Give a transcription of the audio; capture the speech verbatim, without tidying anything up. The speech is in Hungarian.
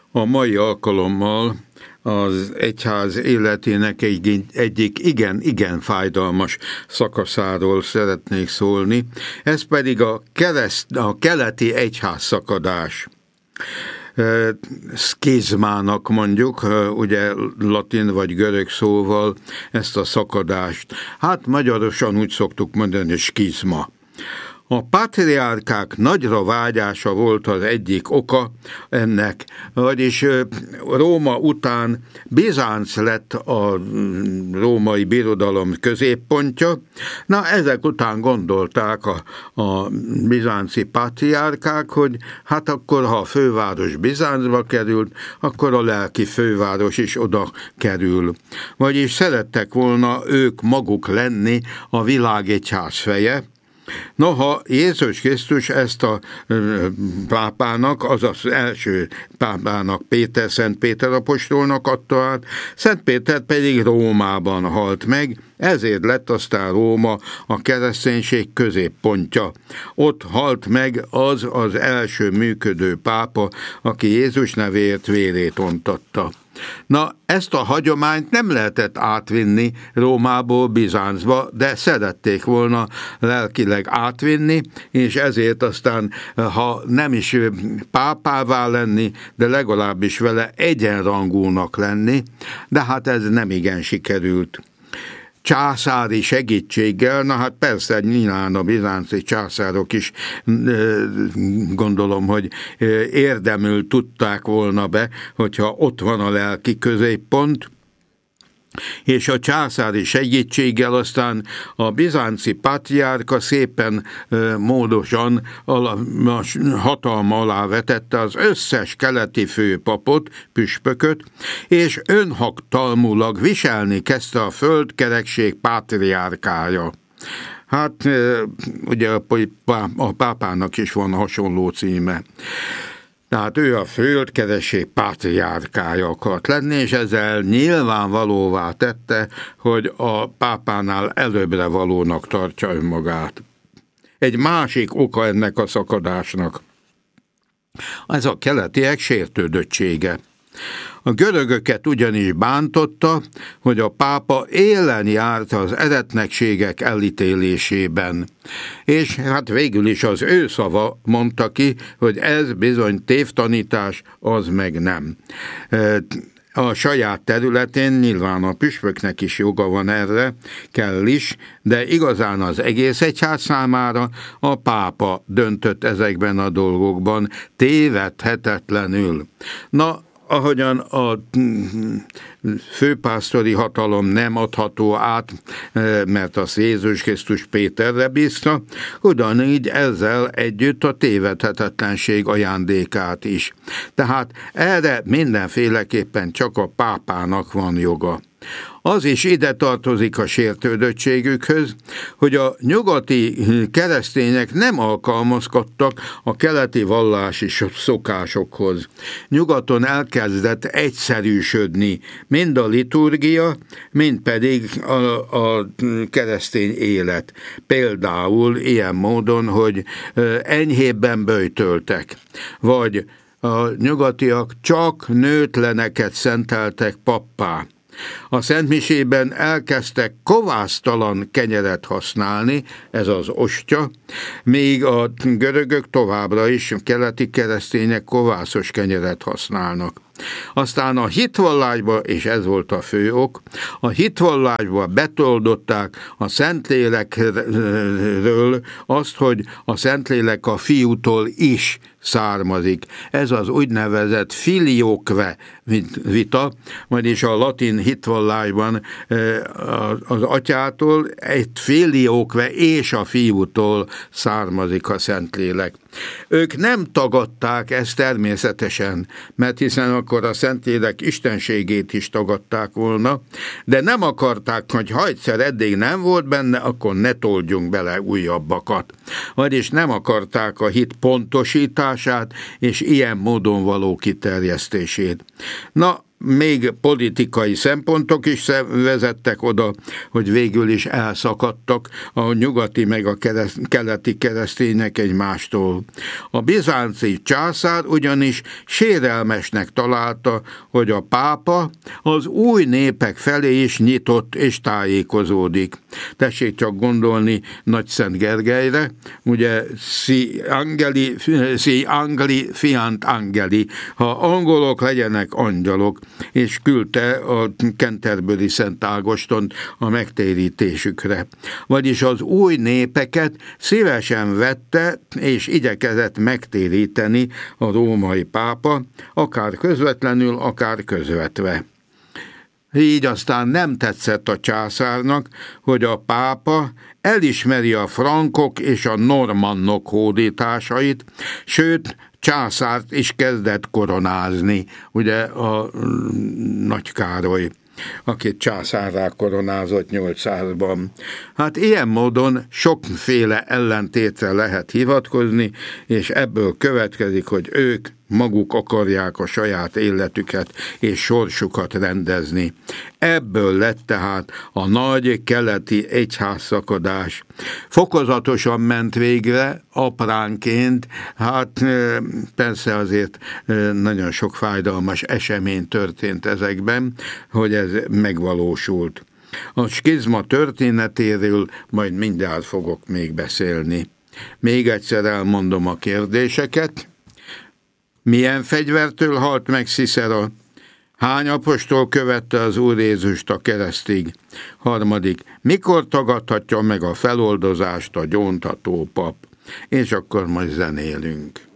A mai alkalommal az egyház életének egy, egyik igen-igen fájdalmas szakaszáról szeretnék szólni, ez pedig a, kereszt, a keleti egyház szakadás. Szkizmának mondjuk, ugye latin vagy görög szóval ezt a szakadást. Hát magyarosan úgy szoktuk mondani, skizma. A pátriárkák nagyra vágyása volt az egyik oka ennek, vagyis Róma után Bizánc lett a római birodalom középpontja. Na, ezek után gondolták a, a bizánci pátriárkák, hogy hát akkor, ha a főváros Bizáncba került, akkor a lelki főváros is oda kerül. Vagyis szerettek volna ők maguk lenni a világegyház feje. Noha Jézus Krisztus ezt a pápának, azaz első pápának, Péter, Szent Péter apostolnak adta át, Szent Péter pedig Rómában halt meg, ezért lett aztán Róma a kereszténység középpontja. Ott halt meg az az első működő pápa, aki Jézus nevéért vérét ontatta. Na, ezt a hagyományt nem lehetett átvinni Rómából Bizáncba, de szerették volna lelkileg átvinni, és ezért aztán, ha nem is pápává lenni, de legalábbis vele egyenrangúnak lenni, de hát ez nem igen sikerült. Császári segítséggel, na hát persze nyilván a bizánci császárok is gondolom, hogy érdemül tudták volna be, hogyha ott van a lelki középpont, és a császári segítséggel aztán a bizánci pátriárka szépen módosan hatalma alá vetette az összes keleti főpapot, püspököt, és önhatalmulag viselni kezdte a földkerekség pátriárkája. Hát ugye a pápának is van hasonló címe. Tehát ő a földkereség pátriárkája akart lenni, és ezzel nyilvánvalóvá tette, hogy a pápánál előbbre valónak tartja önmagát. Egy másik oka ennek a szakadásnak, ez a keletiek sértődöttsége. A görögöket ugyanis bántotta, hogy a pápa élen járt az eretnekségek elítélésében. És hát végül is az ő szava mondta ki, hogy ez bizony tévtanítás, az meg nem. A saját területén nyilván a püspöknek is joga van erre, kell is, de igazán az egész egyház számára a pápa döntött ezekben a dolgokban tévedhetetlenül. Na, ahogyan a főpásztori hatalom nem adható át, mert az Jézus Krisztus Péterre bízta, ugyanígy ezzel együtt a tévedhetetlenség ajándékát is. Tehát erre mindenféleképpen csak a pápának van joga. Az is ide tartozik a sértődöttségükhöz, hogy a nyugati keresztények nem alkalmazkodtak a keleti vallási szokásokhoz. Nyugaton elkezdett egyszerűsödni mind a liturgia, mind pedig a, a keresztény élet. Például ilyen módon, hogy enyhébben böjtöltek, vagy a nyugatiak csak nőtleneket szenteltek pappá. A szentmisében elkezdtek kovásztalan kenyeret használni, ez az ostya, míg a görögök továbbra is, a keleti keresztények kovászos kenyeret használnak. Aztán a hitvallásba, és ez volt a fő ok, a hitvallásba betoldották a Szentlélekről azt, hogy a Szentlélek a Fiútól is származik. Ez az úgynevezett filioque vita, vagyis a latin hitvallásban az atyától egy filioque és a Fiútól származik a Szentlélek. Ők nem tagadták ezt természetesen, mert hiszen akkor a Szentlélek istenségét is tagadták volna, de nem akarták, hogy ha egyszer eddig nem volt benne, akkor ne toldjunk bele újabbakat. Vagyis nem akarták a hit pontosítását és ilyen módon való kiterjesztését. Na, még politikai szempontok is vezettek oda, hogy végül is elszakadtak a nyugati meg a kereszt, keleti keresztények egymástól. A bizánci császár ugyanis sérelmesnek találta, hogy a pápa az új népek felé is nyitott és tájékozódik. Tessék csak gondolni Nagyszent Gergelyre, ugye si angeli, si angli fiant angeli, ha angolok legyenek angyalok, és küldte a Canterbury Szent Ágostont a megtérítésükre. Vagyis az új népeket szívesen vette, és igyekezett megtéríteni a római pápa, akár közvetlenül, akár közvetve. Így aztán nem tetszett a császárnak, hogy a pápa elismeri a frankok és a normannok hódításait, sőt, császárt is kezdett koronázni, ugye a Nagy Károly, akit császárrá koronázott nyolcszázban. Hát ilyen módon sokféle ellentétre lehet hivatkozni, és ebből következik, hogy ők maguk akarják a saját életüket és sorsukat rendezni. Ebből lett tehát a nagy keleti egyházszakadás. Fokozatosan ment végre, apránként, hát persze azért nagyon sok fájdalmas esemény történt ezekben, hogy ez megvalósult. A skizma történetéről majd mindjárt fogok még beszélni. Még egyszer elmondom a kérdéseket. Milyen fegyvertől halt meg Cicera? Hány apostol követte az Úr Jézust a keresztig? Harmadik, mikor tagadhatja meg a feloldozást a gyóntató pap? És akkor majd zenélünk.